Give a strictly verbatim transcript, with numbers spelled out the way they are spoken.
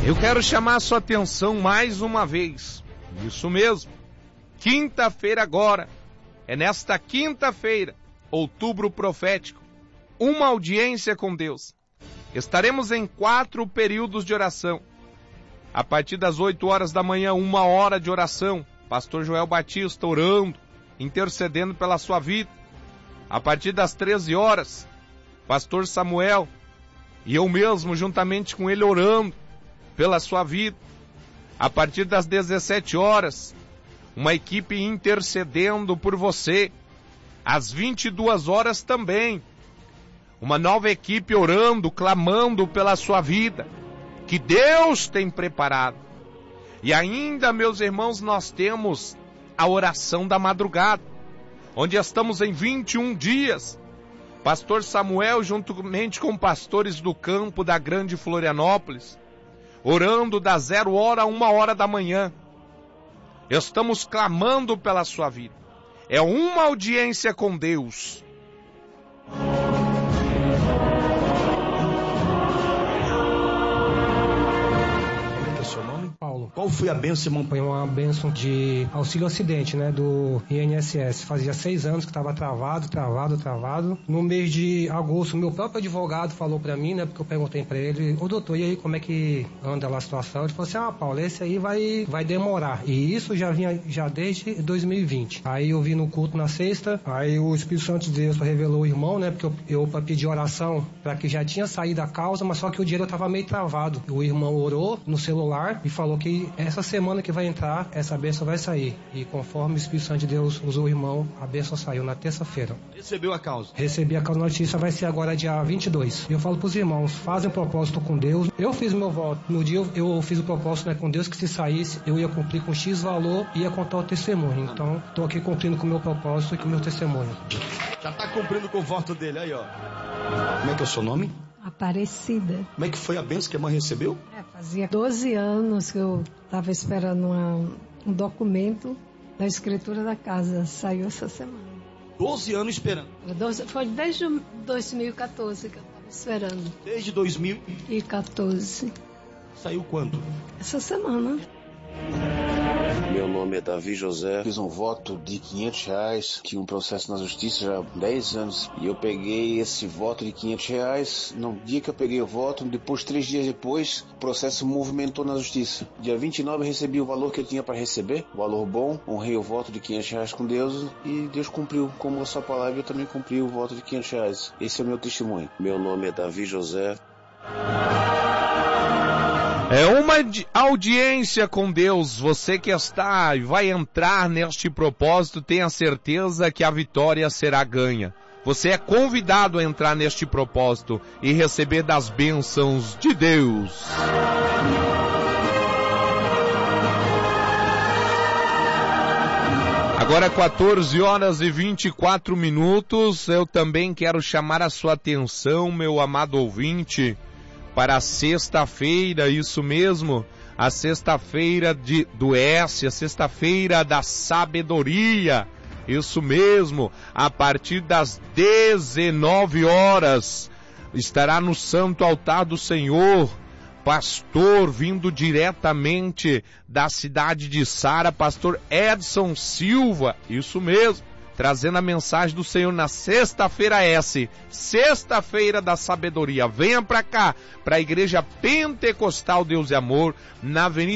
Eu quero chamar a sua atenção mais uma vez. Isso mesmo. Quinta-feira agora. É nesta quinta-feira, outubro profético. Uma audiência com Deus. Estaremos em quatro períodos de oração. A partir das oito horas da manhã, uma hora de oração. Pastor Joel Batista orando, intercedendo pela sua vida. A partir das treze horas, Pastor Samuel e eu mesmo, juntamente com ele, orando pela sua vida. A partir das dezessete horas, uma equipe intercedendo por você. Às vinte e duas horas também, uma nova equipe orando, clamando pela sua vida, que Deus tem preparado. E ainda, meus irmãos, nós temos a oração da madrugada, onde estamos em vinte e um dias. Pastor Samuel, juntamente com pastores do campo da Grande Florianópolis, orando da zero hora a uma hora da manhã. Estamos clamando pela sua vida. É uma audiência com Deus. Paulo. Qual foi a bênção, irmão? Foi uma bênção de auxílio acidente, né, do I N S S. Fazia seis anos que estava travado, travado, travado. No mês de agosto, meu próprio advogado falou pra mim, né, porque eu perguntei pra ele, ô doutor, e aí, como é que anda lá a situação? Ele falou assim, ah, Paulo, esse aí vai, vai demorar. E isso já vinha já desde dois mil e vinte. Aí eu vi no culto na sexta, aí o Espírito Santo de Deus revelou o irmão, né, porque eu, eu pra pedir oração, pra que já tinha saído a causa, mas só que o dinheiro tava meio travado. O irmão orou no celular e falou que essa semana que vai entrar, essa bênção vai sair. E conforme o Espírito Santo de Deus usou o irmão, a bênção saiu na terça-feira. Recebeu a causa? Recebi a causa, a notícia vai ser agora dia vinte e dois. Eu falo pros irmãos, fazem um propósito com Deus. Eu fiz meu voto. No dia eu, eu fiz o propósito, né, com Deus, que se saísse, eu ia cumprir com X valor e ia contar o testemunho. Então, tô aqui cumprindo com o meu propósito e com o meu testemunho. Já tá cumprindo com o voto dele, aí ó. Como é que é o seu nome? Aparecida. Como é que foi a bênção que a mãe recebeu? É, fazia doze anos que eu estava esperando uma, um documento da escritura da casa. Saiu essa semana. doze anos esperando? doze, foi desde dois mil e quatorze que eu estava esperando. Desde dois mil e quatorze. Saiu quando? Essa semana. Meu nome é Davi José, fiz um voto de quinhentos reais, tinha um processo na justiça já há dez anos, e eu peguei esse voto de quinhentos reais, no dia que eu peguei o voto, depois, três dias depois, o processo movimentou na justiça. Dia vinte e nove eu recebi o valor que eu tinha para receber, valor bom, honrei o voto de quinhentos reais com Deus, e Deus cumpriu, como a sua palavra, eu também cumpri o voto de quinhentos reais. Esse é o meu testemunho. Meu nome é Davi José. É uma audiência com Deus. Você que está e vai entrar neste propósito, tenha certeza que a vitória será ganha. Você é convidado a entrar neste propósito e receber das bênçãos de Deus. Agora quatorze horas e vinte e quatro minutos. Eu também quero chamar a sua atenção, meu amado ouvinte, para a sexta-feira, isso mesmo, a sexta-feira de, do S, a sexta-feira da sabedoria, isso mesmo, a partir das dezenove horas, estará no Santo Altar do Senhor, pastor vindo diretamente da cidade de Sara, pastor Edson Silva, isso mesmo, trazendo a mensagem do Senhor na sexta-feira S, sexta-feira da sabedoria. Venha para cá, para a Igreja Pentecostal Deus e Amor, na Avenida